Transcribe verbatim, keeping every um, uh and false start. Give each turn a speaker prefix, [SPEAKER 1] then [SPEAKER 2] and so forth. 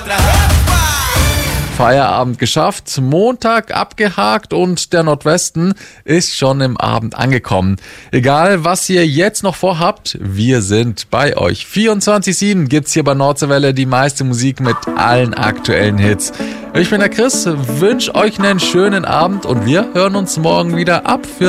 [SPEAKER 1] Feierabend geschafft, Montag abgehakt und der Nordwesten ist schon im Abend angekommen. Egal, was ihr jetzt noch vorhabt, wir sind bei euch. vierundzwanzig sieben gibt's hier bei Nordseewelle die meiste Musik mit allen aktuellen Hits. Ich bin der Chris, wünsche euch einen schönen Abend und wir hören uns morgen wieder ab vierzehn